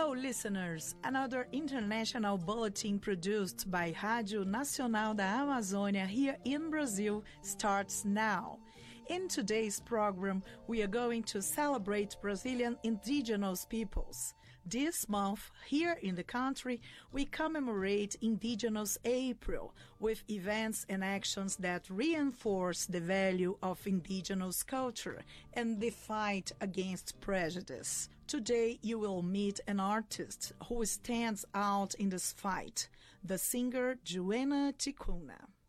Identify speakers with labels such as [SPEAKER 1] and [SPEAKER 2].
[SPEAKER 1] Hello, listeners! Another international bulletin produced by Rádio Nacional da Amazônia here in Brazil starts now. In today's program, we are going to celebrate Brazilian indigenous peoples. This month, here in the country, we commemorate Indigenous April with events and actions that reinforce the value of indigenous culture and the fight against prejudice. Today, you will meet an artist who stands out in this fight, the singer Joana Ticuna.